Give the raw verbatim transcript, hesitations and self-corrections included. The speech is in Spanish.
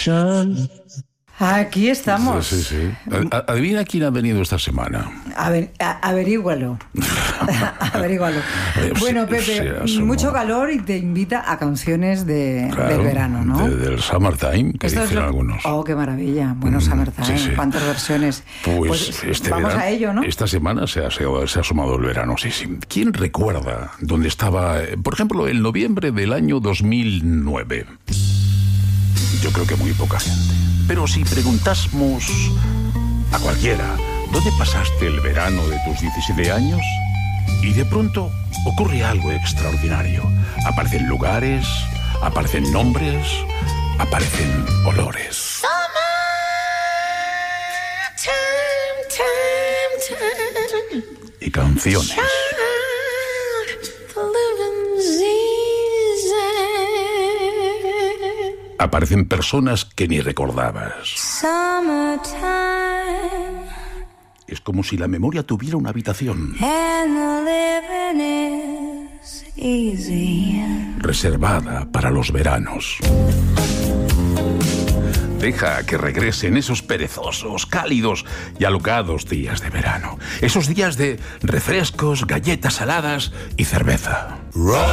Sunshine. Aquí estamos. Sí, sí, sí. Adivina quién ha venido esta semana. A ver, a, averígualo. Averígualo. Bueno, Pepe, sí, mucho calor y te invita a canciones de, claro, del verano, ¿no? De, del Summertime, que Esto dicen es lo... algunos. Oh, qué maravilla. Bueno, Summertime, sí, sí. ¿Cuántas versiones? Pues, pues este vamos verano, a ello, ¿no? Esta semana se ha, se, ha, se ha asomado el verano, sí, sí. ¿Quién recuerda dónde estaba, por ejemplo, en noviembre del año dos mil nueve? Yo creo que muy poca gente. Pero si preguntásemos a cualquiera, ¿dónde pasaste el verano de tus diecisiete años? Y de pronto ocurre algo extraordinario. Aparecen lugares, aparecen nombres, aparecen olores. Y canciones. Aparecen personas que ni recordabas. Es como si la memoria tuviera una habitación reservada para los veranos. Deja que regresen esos perezosos, cálidos y alocados días de verano. Esos días de refrescos, galletas saladas y cerveza.